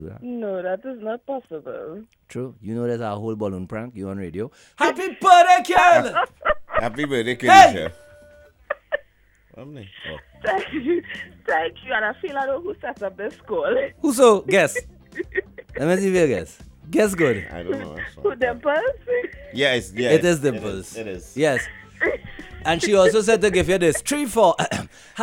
No, that is not possible. True. You know there's a whole balloon prank. You on radio. Happy birthday, Carolyn! Happy birthday, Hey! Kenisha. Omni. Oh. Thank you. Thank you. And I feel I know who set up this school. Who so? Guess. Let me see if you guess. Guess good. I don't know. That's Who fine. Dimples? Yeah, It is Dimples. It is. Yes. And she also said to give you this 3 4.